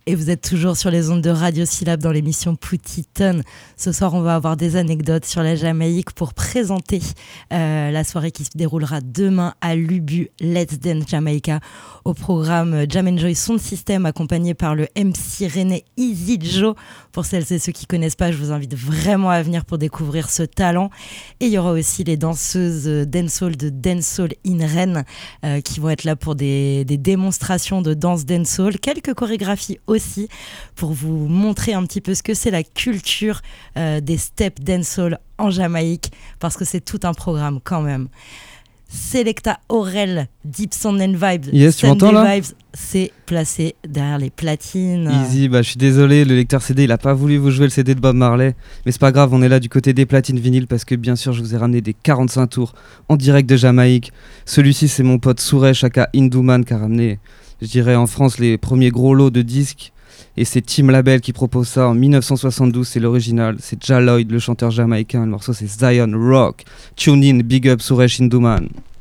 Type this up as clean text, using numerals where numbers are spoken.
Et vous êtes toujours sur les ondes de Radio Syllab dans l'émission Put It On. Ce soir, on va avoir des anecdotes sur la Jamaïque pour présenter la soirée qui se déroulera demain à l'UBU Let's Dance Jamaica au programme Jam Enjoy Sound System accompagné par le MC René Easy Joe. Pour celles et ceux qui ne connaissent pas, je vous invite vraiment à venir pour découvrir ce talent. Et il y aura aussi les danseuses dancehall de Dancehall in Rennes qui vont être là pour des démonstrations de danse dancehall, quelques chorégraphies aussi pour vous montrer un petit peu ce que c'est la culture des steps dancehall en Jamaïque, parce que c'est tout un programme quand même. Selecta Aurel, Deep Sound and Vibes, yes, tu m'entends là ? Vibes, c'est placé derrière les platines. Easy, je suis désolé, le lecteur CD il a pas voulu vous jouer le CD de Bob Marley, mais c'est pas grave, on est là du côté des platines vinyles parce que bien sûr je vous ai ramené des 45 tours en direct de Jamaïque. Celui-ci c'est mon pote Suresh aka Induman qui a ramené, je dirais en France, les premiers gros lots de disques, et c'est Team Label qui propose ça en 1972, c'est l'original, c'est Jah Lloyd le chanteur jamaïcain, le morceau c'est Zion Rock. Tune in, big up Suresh Induman.